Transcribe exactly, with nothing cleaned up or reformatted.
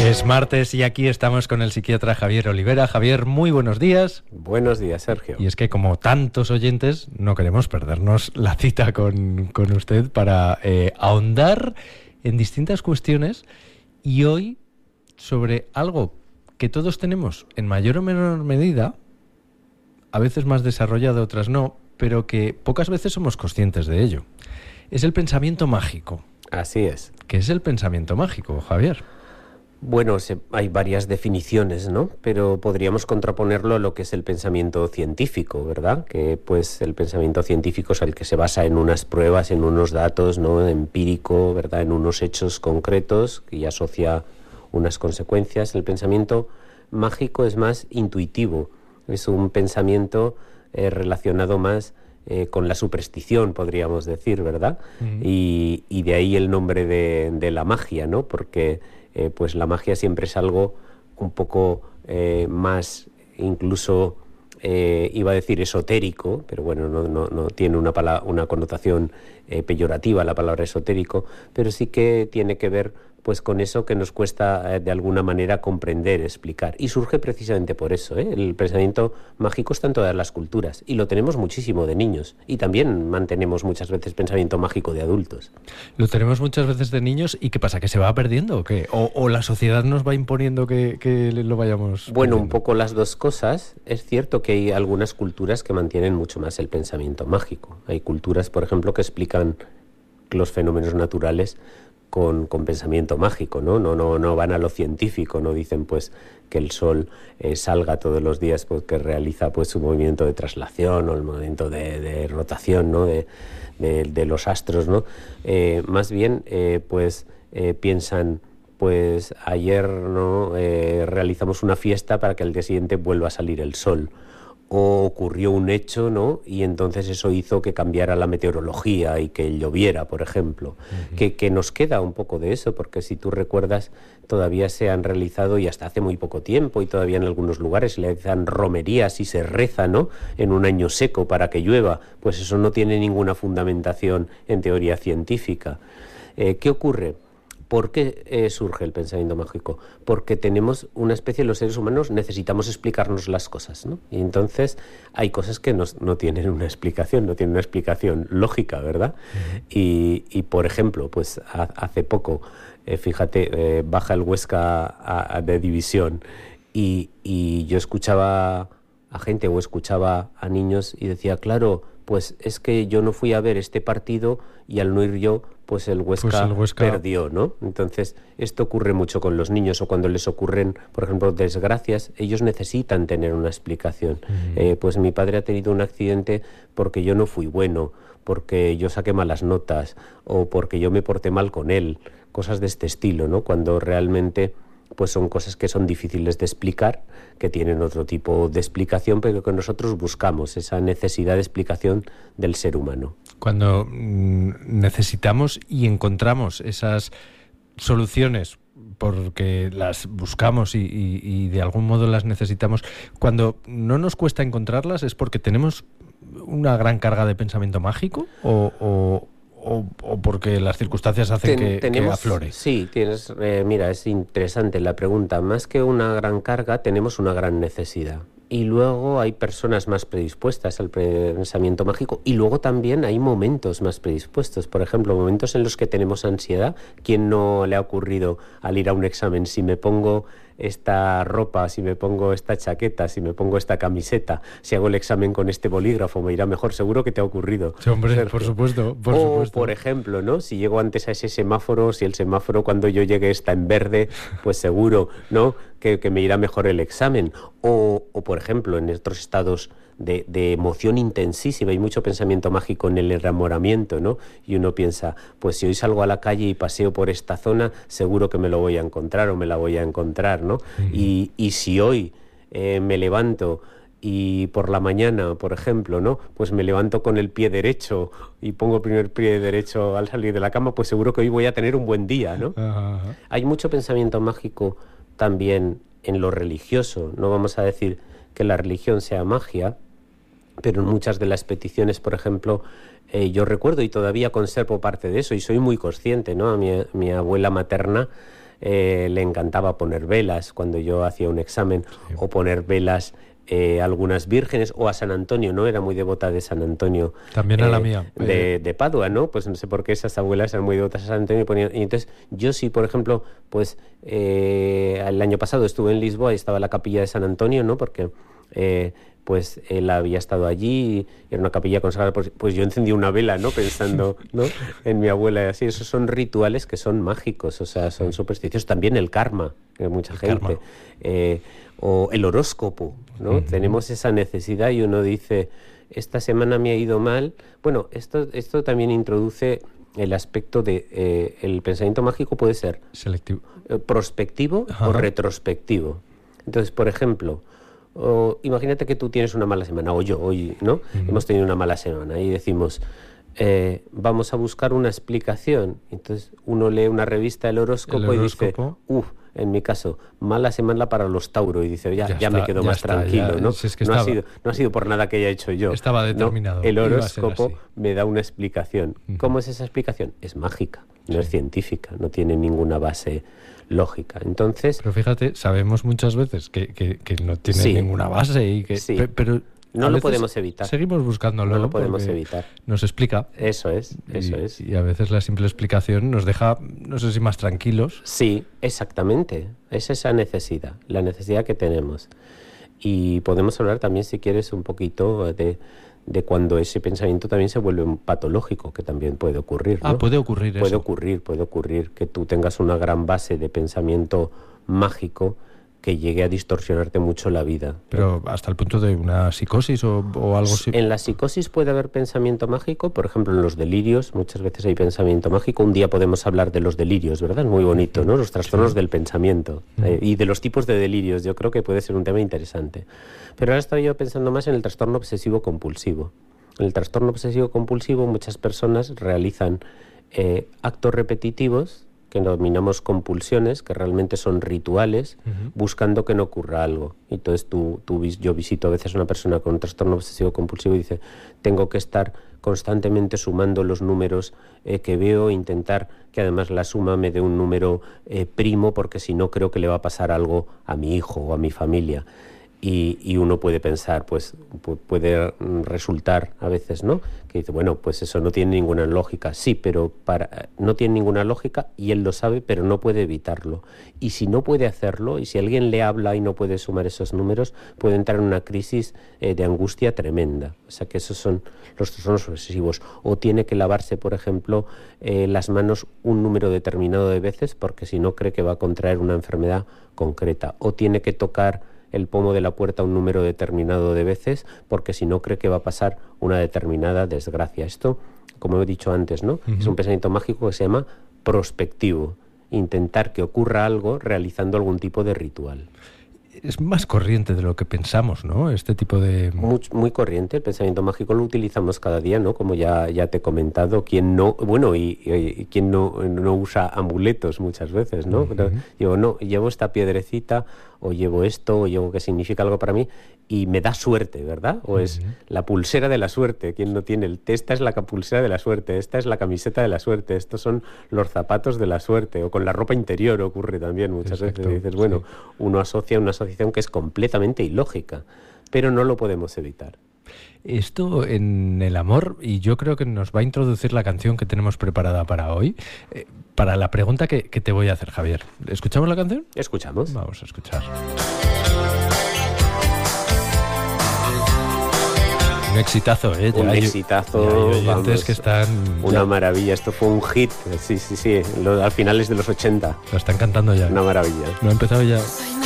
Es martes y aquí estamos con el psiquiatra Javier Olivera. Javier, muy buenos días. Buenos días, Sergio. Y es que como tantos oyentes, no queremos perdernos la cita con, con usted para eh, ahondar en distintas cuestiones y hoy sobre algo que todos tenemos en mayor o menor medida, a veces más desarrollado, otras no, pero que pocas veces somos conscientes de ello. Es el pensamiento mágico. Así es. ¿Qué es el pensamiento mágico, Javier? Bueno, se, hay varias definiciones, ¿no? Pero podríamos contraponerlo a lo que es el pensamiento científico, ¿verdad? Que pues el pensamiento científico es el que se basa en unas pruebas, en unos datos, ¿no? Empírico, ¿verdad? En unos hechos concretos y asocia unas consecuencias. El pensamiento mágico es más intuitivo, es un pensamiento eh, relacionado más eh, con la superstición, podríamos decir, ¿verdad? Uh-huh. y, y de ahí el nombre de, de la magia, ¿no? Porque Eh, pues la magia siempre es algo un poco eh, más, incluso eh, iba a decir esotérico, pero bueno, no, no, no tiene una, pala- una connotación eh, peyorativa la palabra esotérico, pero sí que tiene que ver pues con eso que nos cuesta eh, de alguna manera comprender, explicar. Y surge precisamente por eso, ¿eh? El pensamiento mágico está en todas las culturas y lo tenemos muchísimo de niños. Y también mantenemos muchas veces pensamiento mágico de adultos. Lo tenemos muchas veces de niños y ¿qué pasa? ¿Que se va perdiendo o qué? ¿O, o la sociedad nos va imponiendo que, que lo vayamos perdiendo? Bueno, un poco las dos cosas. Es cierto que hay algunas culturas que mantienen mucho más el pensamiento mágico. Hay culturas, por ejemplo, que explican los fenómenos naturales Con, con pensamiento mágico, ¿no? No, no, no van a lo científico, no dicen pues que el sol eh, salga todos los días porque realiza pues su movimiento de traslación o el movimiento de, de rotación, ¿no? de, de, de los astros, ¿no? Eh, más bien eh, pues eh, piensan pues ayer no eh, realizamos una fiesta para que al día siguiente vuelva a salir el sol. O ocurrió un hecho, ¿no? Y entonces eso hizo que cambiara la meteorología y que lloviera, por ejemplo. Uh-huh. Que, que nos queda un poco de eso, porque si tú recuerdas, todavía se han realizado, y hasta hace muy poco tiempo, y todavía en algunos lugares se le hacen romerías y se reza, ¿no? En un año seco para que llueva. Pues eso no tiene ninguna fundamentación en teoría científica. Eh, ¿Qué ocurre? ¿Por qué eh, surge el pensamiento mágico? Porque tenemos una especie, los seres humanos necesitamos explicarnos las cosas, ¿no? Y entonces hay cosas que nos, no tienen una explicación, no tienen una explicación lógica, ¿verdad? Uh-huh. Y, y, por ejemplo, pues a, hace poco, eh, fíjate, eh, baja el Huesca a, a, de división y, y yo escuchaba a gente o escuchaba a niños y decía, claro, pues es que yo no fui a ver este partido y al no ir yo, pues el Huesca, pues el Huesca perdió, ¿no? Entonces, esto ocurre mucho con los niños o cuando les ocurren, por ejemplo, desgracias, ellos necesitan tener una explicación. Uh-huh. Eh, pues mi padre ha tenido un accidente porque yo no fui bueno, porque yo saqué malas notas o porque yo me porté mal con él, cosas de este estilo, ¿no? Cuando realmente pues son cosas que son difíciles de explicar, que tienen otro tipo de explicación, pero que nosotros buscamos esa necesidad de explicación del ser humano. Cuando mm, necesitamos y encontramos esas soluciones porque las buscamos y, y, y de algún modo las necesitamos, cuando no nos cuesta encontrarlas, ¿es porque tenemos una gran carga de pensamiento mágico o...? o O, o porque las circunstancias hacen Ten, que, tenemos, que aflore? Sí, tienes, eh, mira, es interesante la pregunta. Más que una gran carga, tenemos una gran necesidad. Y luego hay personas más predispuestas al pensamiento mágico y luego también hay momentos más predispuestos. Por ejemplo, momentos en los que tenemos ansiedad. ¿Quién no le ha ocurrido al ir a un examen? Si me pongo esta ropa, si me pongo esta chaqueta, si me pongo esta camiseta, si hago el examen con este bolígrafo, me irá mejor. Seguro que te ha ocurrido. Sí, hombre, Sergio. por supuesto, por o, supuesto. por ejemplo, ¿no? Si llego antes a ese semáforo, si el semáforo cuando yo llegue está en verde, pues seguro, ¿no? Que, que me irá mejor el examen. O, o por ejemplo, en otros estados de, de emoción intensísima, hay mucho pensamiento mágico en el enamoramiento, ¿no? Y uno piensa, pues si hoy salgo a la calle y paseo por esta zona, seguro que me lo voy a encontrar o me la voy a encontrar, ¿no? Uh-huh. Y, y si hoy eh, me levanto y por la mañana, por ejemplo, ¿no? Pues me levanto con el pie derecho y pongo el primer pie derecho al salir de la cama, pues seguro que hoy voy a tener un buen día, ¿no? Uh-huh. Hay mucho pensamiento mágico también en lo religioso. No vamos a decir que la religión sea magia, pero en muchas de las peticiones, por ejemplo, eh, yo recuerdo y todavía conservo parte de eso y soy muy consciente, ¿no? A mi, mi abuela materna eh, le encantaba poner velas cuando yo hacía un examen, sí. o poner velas eh, a algunas vírgenes, o a San Antonio, ¿no? Era muy devota de San Antonio. También eh, a la mía. De, de Padua, ¿no? Pues no sé por qué esas abuelas eran muy devotas a San Antonio. Y, ponían, y entonces yo sí, por ejemplo, pues eh, el año pasado estuve en Lisboa y estaba la capilla de San Antonio, ¿no? Porque... Eh, pues él había estado allí, era una capilla consagrada, pues, pues yo encendí una vela, ¿no? Pensando, ¿no? En mi abuela y así. Esos son rituales que son mágicos, o sea, son supersticiosos. También el karma, que mucha el gente, eh, o el horóscopo, ¿no? Uh-huh. Tenemos esa necesidad y uno dice, esta semana me ha ido mal. Bueno, esto, esto también introduce el aspecto de, eh, el pensamiento mágico puede ser selectivo, eh, prospectivo, uh-huh, o retrospectivo. Entonces, por ejemplo, o imagínate que tú tienes una mala semana, o yo, hoy, ¿no? Uh-huh. Hemos tenido una mala semana y decimos, eh, vamos a buscar una explicación. Entonces uno lee una revista del horóscopo, el horóscopo. y dice, uff, en mi caso, mala semana para los Tauro, y dice, ya, ya, ya está, me quedo ya más está, tranquilo, ya, ¿no? Si es que no, estaba, ha sido, no ha sido por nada que haya hecho yo. Estaba determinado. ¿No? El horóscopo me da una explicación. Uh-huh. ¿Cómo es esa explicación? Es mágica, no sí. es científica, no tiene ninguna base lógica. Entonces, pero fíjate, sabemos muchas veces que, que, que no tiene sí, ninguna base y que sí. pe, pero no lo podemos evitar. Seguimos buscándolo. No lo podemos evitar. Nos explica. Eso es, eso y, es. Y a veces la simple explicación nos deja, no sé si más tranquilos. Sí, exactamente. Es esa necesidad, la necesidad que tenemos. Y podemos hablar también, si quieres, un poquito de, de cuando ese pensamiento también se vuelve un patológico, que también puede ocurrir, ¿no? Ah, puede ocurrir Puede eso. ocurrir, puede ocurrir que tú tengas una gran base de pensamiento mágico que llegue a distorsionarte mucho la vida. Pero hasta el punto de una psicosis o, o algo así. En la psicosis puede haber pensamiento mágico, por ejemplo, en los delirios, muchas veces hay pensamiento mágico. Un día podemos hablar de los delirios, ¿verdad? Es muy bonito, ¿no? Los trastornos sí. del pensamiento uh-huh. eh, y de los tipos de delirios. Yo creo que puede ser un tema interesante. Pero ahora estoy yo pensando más en el trastorno obsesivo-compulsivo. En el trastorno obsesivo-compulsivo muchas personas realizan eh, actos repetitivos que denominamos compulsiones, que realmente son rituales, uh-huh. buscando que no ocurra algo. Entonces tú, tú, yo visito a veces a una persona con un trastorno obsesivo-compulsivo y dice, tengo que estar constantemente sumando los números eh, que veo, intentar que además la suma me dé un número eh, primo, porque si no creo que le va a pasar algo a mi hijo o a mi familia. Y, y uno puede pensar, pues pu- puede resultar a veces, ¿no? Que dice, bueno, pues eso no tiene ninguna lógica. Sí, pero para, no tiene ninguna lógica y él lo sabe, pero no puede evitarlo. Y si no puede hacerlo, y si alguien le habla y no puede sumar esos números, puede entrar en una crisis eh, de angustia tremenda. O sea que esos son los trastornos obsesivos. O tiene que lavarse, por ejemplo, eh, las manos un número determinado de veces, porque si no cree que va a contraer una enfermedad concreta. O tiene que tocar el pomo de la puerta un número determinado de veces, porque si no cree que va a pasar una determinada desgracia. Esto, como he dicho antes, ¿no? Uh-huh. Es un pensamiento mágico que se llama prospectivo. Intentar que ocurra algo realizando algún tipo de ritual. Es más corriente de lo que pensamos, ¿no? Este tipo de... Muy, muy corriente. El pensamiento mágico lo utilizamos cada día, ¿no? Como ya, ya te he comentado. Quien no... Bueno, y, y, y quien no, no usa amuletos muchas veces, ¿no? Uh-huh. Llevo, no, llevo esta piedrecita, o llevo esto, o llevo que significa algo para mí, y me da suerte, ¿verdad? O es uh-huh. la pulsera de la suerte. Quien no tiene el... Esta es la pulsera de la suerte, esta es la camiseta de la suerte, estos son los zapatos de la suerte, o con la ropa interior ocurre también muchas Exacto. veces. Y dices, bueno, sí. uno asocia una asociación que es completamente ilógica, pero no lo podemos evitar. Esto en el amor, y yo creo que nos va a introducir la canción que tenemos preparada para hoy, eh, para la pregunta que, que te voy a hacer, Javier. ¿Escuchamos la canción? Escuchamos. Vamos a escuchar. Un exitazo, ¿eh? Un ya exitazo. Hay, hay oyentes vamos, que están... Una ya. maravilla. Esto fue un hit. Sí, sí, sí. Lo, a finales de los ochenta. Lo están cantando ya. Una maravilla. Lo ha empezado ya.